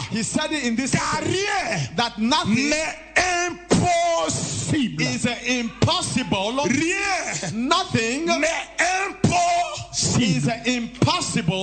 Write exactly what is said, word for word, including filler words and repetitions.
He said it in this carrière that nothing n'est impossible. is uh, impossible. Rien Nothing n'est impossible. is uh, impossible